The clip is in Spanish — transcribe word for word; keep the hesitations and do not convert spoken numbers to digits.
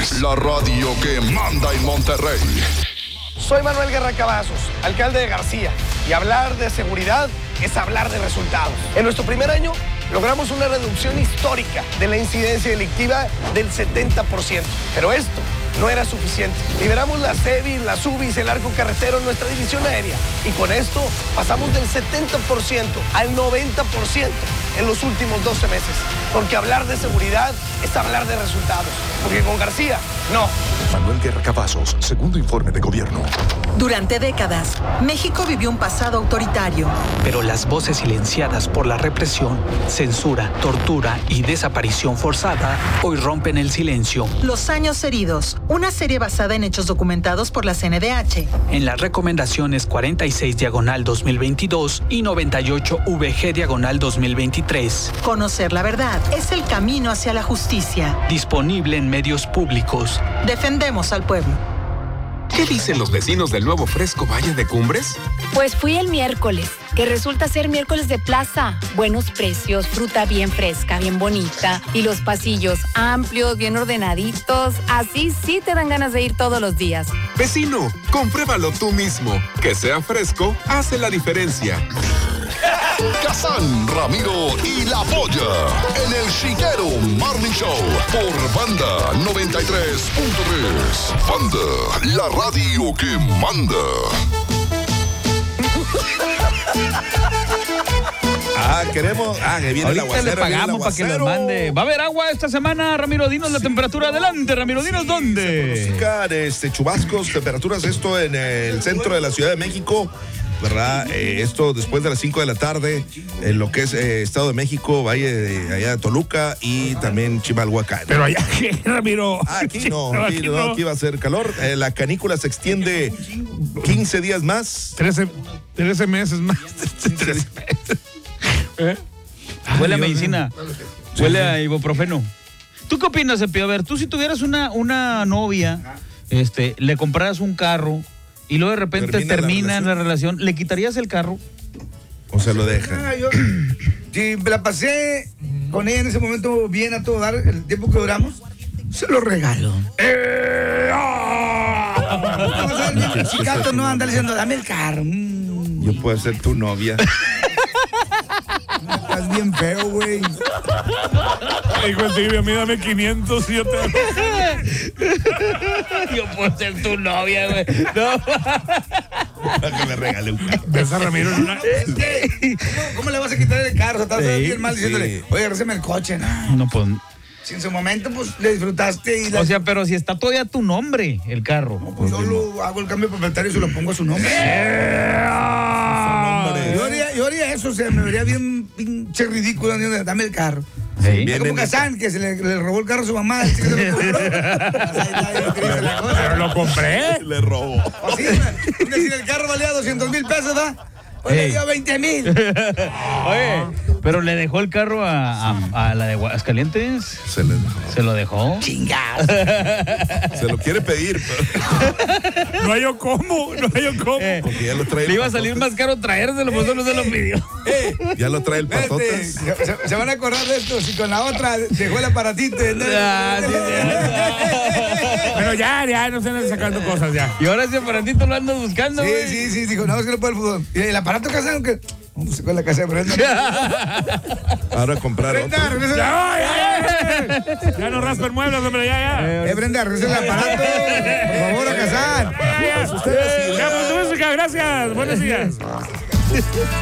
es la radio que manda en Monterrey. Soy Manuel Guerra Cavazos, alcalde de García, y hablar de seguridad es hablar de resultados. En nuestro primer año logramos una reducción histórica de la incidencia delictiva del setenta por ciento, pero esto no era suficiente. Liberamos la CEBIS, la SUBIS, el arco carretero en nuestra división aérea, y con esto pasamos del setenta por ciento al noventa por ciento en los últimos doce meses, porque hablar de seguridad es hablar de resultados, porque con García, no. Manuel Guerra Cavazos, segundo informe de gobierno. Durante décadas, México vivió un pasado autoritario. Pero las voces silenciadas por la represión, censura, tortura y desaparición forzada hoy rompen el silencio. Los años heridos, una serie basada en hechos documentados por la C N D H. En las recomendaciones cuarenta y seis diagonal dos mil veintidós y noventa y ocho V G diagonal dos mil veintitrés. Conocer la verdad es el camino hacia la justicia. Disponible en medios públicos. Defendemos al pueblo. ¿Qué dicen los vecinos del nuevo Fresco Valle de Cumbres? Pues fui el miércoles, que resulta ser miércoles de plaza. Buenos precios, fruta bien fresca, bien bonita. Y los pasillos amplios, bien ordenaditos. Así sí te dan ganas de ir todos los días. Vecino, compruébalo tú mismo. Que sea fresco hace la diferencia. Kazán, Ramiro y La Polla en el Chiquero Morning Show por Banda noventa y tres punto tres. Banda, la radio que manda. Ah, queremos. Ah, que viene el Ahorita aguacero. le pagamos para que nos mande. ¿Va a haber agua esta semana, Ramiro? Dinos la temperatura. Adelante, Ramiro, dinos dónde. Se pronostican este, chubascos, temperaturas, esto en el centro de la Ciudad de México, ¿verdad? Eh, esto después de las cinco de la tarde, en lo que es eh, Estado de México, Valle de allá de Toluca y también Chimalhuacán. Pero allá, ¿qué, Ramiro? Ah, aquí no, aquí no, aquí va a ser calor. Eh, la canícula se extiende quince días más. trece, trece meses más. trece meses. ¿Eh? Huele a medicina. Huele a ibuprofeno. ¿Tú qué opinas, Cepillo? A ver, tú si tuvieras una, una novia, este, le compraras un carro y luego de repente Termina termina la la relación, ¿le quitarías el carro? O se lo dejan. Ah, yo, si me la pasé con ella en ese momento bien a todo dar, el tiempo que duramos, se lo regalo. ¡Eh! ¡Ah! Vamos a ver, el chicato no anda diciendo, dame el carro. Mm. Yo puedo ser tu novia. Estás bien feo, güey. Dijo el tibio, a mí dame quinientos y yo te... Yo puedo ser tu novia, güey. No. Para que me regale un carro. Esa Ramiro es una... Es que, ¿cómo, ¿Cómo le vas a quitar el carro? O sea, estás Sí, bien mal diciéndole, sí. oye, regresame el coche. No. No, pues... Si en su momento, pues, le disfrutaste y... La... O sea, pero si está todavía tu nombre, el carro. No, pues yo lo hago el cambio propietario y se lo pongo a su nombre. Yo haría, yo haría eso, o sea, me vería bien pinche ridículo. Dame el carro. Sí. Es como Kazán, que se le, le robó el carro a su mamá. Así que se lo compró. Pero lo compré. Le robó. O sí, es decir, el carro valía doscientos mil pesos, ¿verdad? Pues le dio veinte mil. Oye, pero le dejó el carro a, a, a la de Aguascalientes. Se le dejó. ¿Se lo dejó? Chingados. Se lo quiere pedir, pero... No hay yo cómo, no hay yo cómo. Eh, Porque ya lo trae. le iba a salir más caro traérselo, pues solo se lo pidió. Eh, Ya lo trae el Vete, patotas. se, se van a acordar de esto. Si con la otra dejó el aparatito. ¿No? Ya, sí, sí. Pero ya, ya, no se andan sacando cosas ya. Y ahora ese aparatito lo andas buscando, Sí, güey. sí, sí, dijo, no, es que no puede el fútbol. Y el aparato Kazán, que... Vamos con la casa de Brenda. Ahora comprar Brenda, otro. regresa. Ya, ya, ya no raspen muebles, hombre, ya, ya. Eh, Brenda, regresa el aparato. Por favor, a Kazán. Ya, ya. Ya, pues, música, gracias. Buenos días.